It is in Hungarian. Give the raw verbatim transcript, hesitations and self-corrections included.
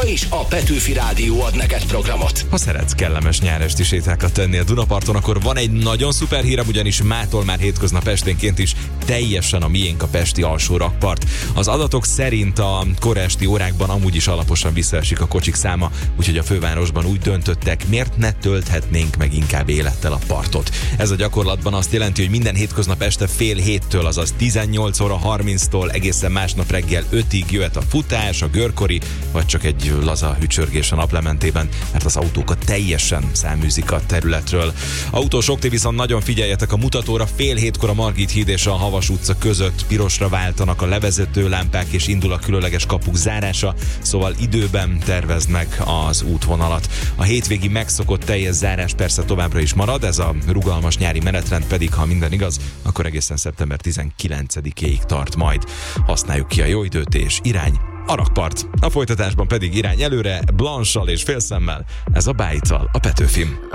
Ma is a Petőfi Rádió ad neked programot. Ha szeretsz kellemes nyáresti sétákat tenni a Dunaparton, akkor van egy nagyon szuper hírem, ugyanis mától már hétköznap esténként is teljesen a miénk a pesti alsó rakpart. Az adatok szerint a koresti órákban amúgy is alaposan visszaesik a kocsik száma, úgyhogy a fővárosban úgy döntöttek, miért ne tölthetnénk meg inkább élettel a partot. Ez a gyakorlatban azt jelenti, hogy minden hétköznap este fél héttől, azaz tizennyolc óra harminctól egészen másnap reggel ötig jöhet a futás, a görkori, vagy csak egy laza hücsörgés a naplementében, mert az autókat teljesen száműzik a területről. Autósok, ti viszont nagyon figyeljetek a mutatóra, fél hétkor a Margit híd és a Havas utca között pirosra váltanak a levezető lámpák, és indul a különleges kapuk zárása, szóval időben tervezd meg az útvonalat. A hétvégi megszokott teljes zárás persze továbbra is marad, ez a rugalmas nyári menetrend pedig, ha minden igaz, akkor egészen szeptember tizenkilencedikéig tart majd. Használjuk ki a jó időt és irány a rakpart. A folytatásban pedig irány előre, Blanche-sal és Félszemmel, ez a Bájccal a Petőfim.